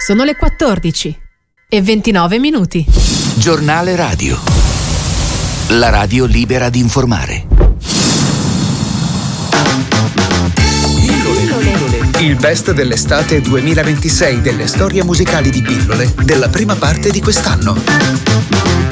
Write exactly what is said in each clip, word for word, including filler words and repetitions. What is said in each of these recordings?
Sono le quattordici e ventinove minuti. Giornale radio. La radio libera di informare. Il best dell'estate duemilaventisei delle storie musicali di Pillole della prima parte di quest'anno.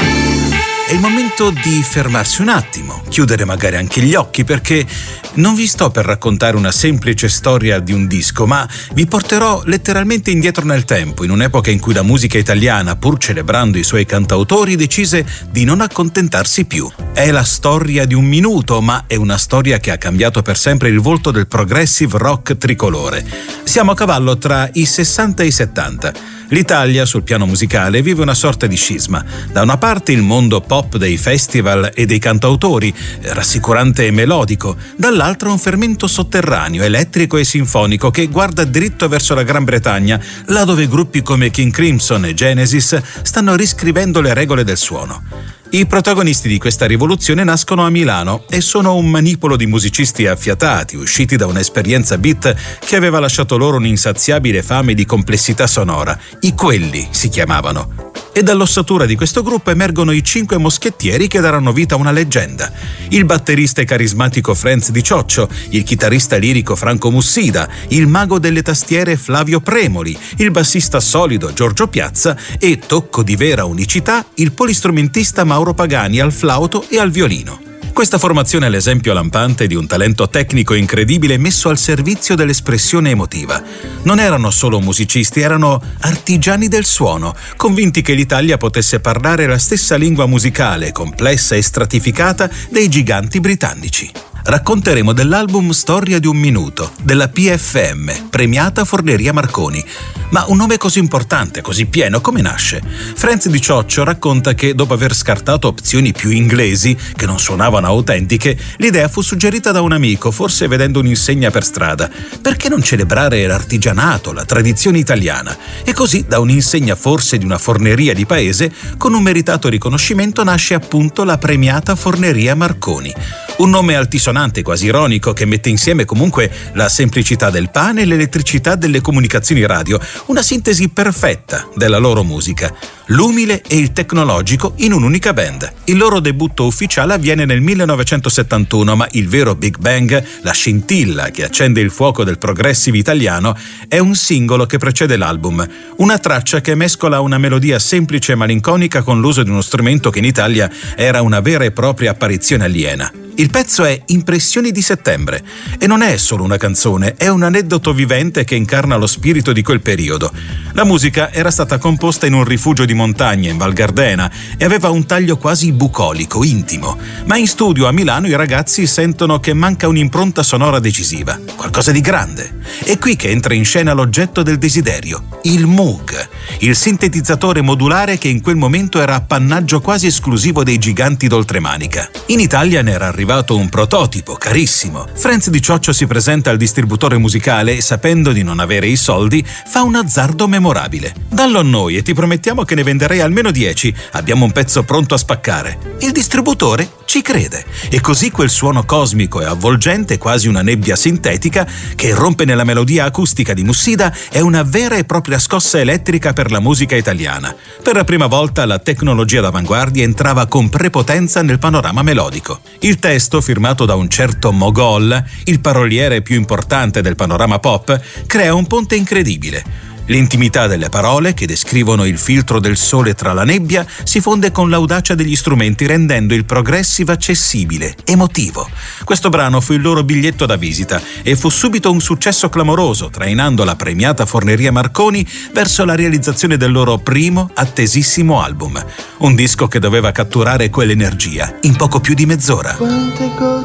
È il momento di fermarsi un attimo, chiudere magari anche gli occhi, perché non vi sto per raccontare una semplice storia di un disco, ma vi porterò letteralmente indietro nel tempo, in un'epoca in cui la musica italiana, pur celebrando i suoi cantautori, decise di non accontentarsi più. È la storia di un minuto, ma è una storia che ha cambiato per sempre il volto del progressive rock tricolore. Siamo a cavallo tra i sessanta e i settanta. L'Italia, sul piano musicale, vive una sorta di scisma. Da una parte il mondo pop dei festival e dei cantautori, rassicurante e melodico, dall'altra un fermento sotterraneo, elettrico e sinfonico che guarda dritto verso la Gran Bretagna, là dove gruppi come King Crimson e Genesis stanno riscrivendo le regole del suono. I protagonisti di questa rivoluzione nascono a Milano e sono un manipolo di musicisti affiatati, usciti da un'esperienza beat che aveva lasciato loro un'insaziabile fame di complessità sonora. I Quelli si chiamavano. E dall'ossatura di questo gruppo emergono i cinque moschettieri che daranno vita a una leggenda. Il batterista e carismatico Franz Di Cioccio, il chitarrista lirico Franco Mussida, il mago delle tastiere Flavio Premoli, il bassista solido Giorgio Piazza e, tocco di vera unicità, il polistrumentista Mauro Pagani al flauto e al violino. Questa formazione è l'esempio lampante di un talento tecnico incredibile messo al servizio dell'espressione emotiva. Non erano solo musicisti, erano artigiani del suono, convinti che l'Italia potesse parlare la stessa lingua musicale, complessa e stratificata, dei giganti britannici. Racconteremo dell'album Storia di un minuto, della P F M, premiata Forneria Marconi. Ma un nome così importante, così pieno, come nasce? Franz Di Cioccio racconta che dopo aver scartato opzioni più inglesi, che non suonavano autentiche, l'idea fu suggerita da un amico, forse vedendo un'insegna per strada. Perché non celebrare l'artigianato, la tradizione italiana? E così, da un'insegna forse di una forneria di paese, con un meritato riconoscimento nasce appunto la premiata Forneria Marconi. Un nome altisonante, quasi ironico, che mette insieme comunque la semplicità del pane e l'elettricità delle comunicazioni radio, una sintesi perfetta della loro musica, l'umile e il tecnologico in un'unica band. Il loro debutto ufficiale avviene nel millenovecentosettantuno, ma il vero Big Bang, la scintilla che accende il fuoco del progressive italiano, è un singolo che precede l'album, una traccia che mescola una melodia semplice e malinconica con l'uso di uno strumento che in Italia era una vera e propria apparizione aliena. Il pezzo è Impressioni di settembre e non è solo una canzone, è un aneddoto vivente che incarna lo spirito di quel periodo. La musica era stata composta in un rifugio di montagna in Val Gardena e aveva un taglio quasi bucolico, intimo, ma in studio a Milano i ragazzi sentono che manca un'impronta sonora decisiva, qualcosa di grande. È qui che entra in scena l'oggetto del desiderio, il Moog, il sintetizzatore modulare che in quel momento era appannaggio quasi esclusivo dei giganti d'oltremanica. In Italia ne era arrivato un prototipo carissimo. Franz Di Cioccio si presenta al distributore musicale e, sapendo di non avere i soldi, fa un azzardo memorabile. Dallo a noi e ti promettiamo che ne venderei almeno dieci. Abbiamo un pezzo pronto a spaccare. Il distributore ci crede e così quel suono cosmico e avvolgente, quasi una nebbia sintetica, che irrompe nella melodia acustica di Mussida, è una vera e propria scossa elettrica per la musica italiana. Per la prima volta la tecnologia d'avanguardia entrava con prepotenza nel panorama melodico. Il testo, firmato da un certo Mogol, il paroliere più importante del panorama pop, crea un ponte incredibile. L'intimità delle parole, che descrivono il filtro del sole tra la nebbia, si fonde con l'audacia degli strumenti, rendendo il progressive accessibile, emotivo. Questo brano fu il loro biglietto da visita e fu subito un successo clamoroso, trainando la premiata Forneria Marconi verso la realizzazione del loro primo, attesissimo album. Un disco che doveva catturare quell'energia in poco più di mezz'ora. Quante